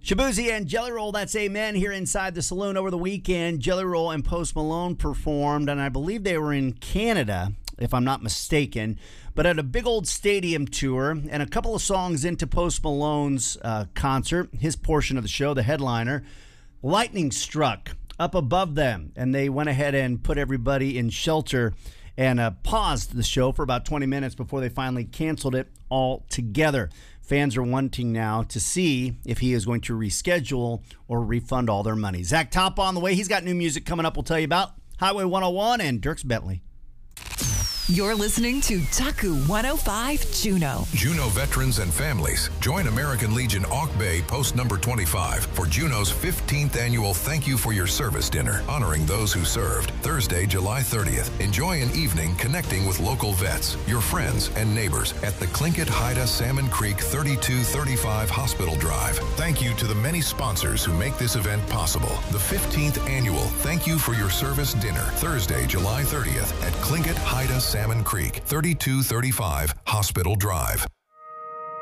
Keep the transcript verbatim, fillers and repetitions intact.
Shaboozey and Jelly Roll, that's Amen, here inside the saloon over the weekend. Jelly Roll and Post Malone performed, and I believe they were in Canada, if I'm not mistaken, but at a big old stadium tour, and a couple of songs into Post Malone's uh, concert, his portion of the show, the headliner, lightning struck up above them, and they went ahead and put everybody in shelter and uh, paused the show for about twenty minutes before they finally canceled it altogether. Fans are wanting now to see if he is going to reschedule or refund all their money. Zach Top on the way. He's got new music coming up we'll tell you about. Highway one oh one and Dierks Bentley. You're listening to Taku one oh five Juneau. Juneau veterans and families, join American Legion Auk Bay Post Number twenty-five for Juneau's fifteenth annual Thank You for Your Service Dinner, honoring those who served, Thursday, July thirtieth. Enjoy an evening connecting with local vets, your friends, and neighbors at the Tlingit Haida Salmon Creek thirty-two thirty-five Hospital Drive. Thank you to the many sponsors who make this event possible. The fifteenth annual Thank You for Your Service Dinner, Thursday, July thirtieth at Tlingit Haida Salmon Creek, thirty-two thirty-five Hospital Drive.